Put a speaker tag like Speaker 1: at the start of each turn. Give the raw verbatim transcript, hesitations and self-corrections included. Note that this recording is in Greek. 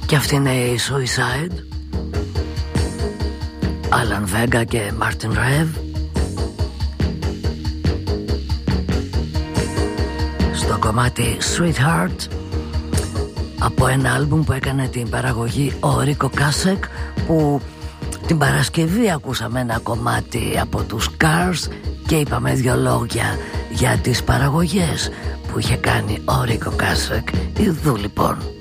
Speaker 1: Και αυτή είναι η Suicide, Alan Vega και Martin Rev, στο κομμάτι Sweetheart, από ένα άλμπουμ που έκανε την παραγωγή ο Ρίκο Κάσεκ, που την Παρασκευή ακούσαμε ένα κομμάτι από τους Cars και είπαμε δυο λόγια για τις παραγωγές που είχε κάνει ο Ρίκο Κάσεκ. Ιδού λοιπόν.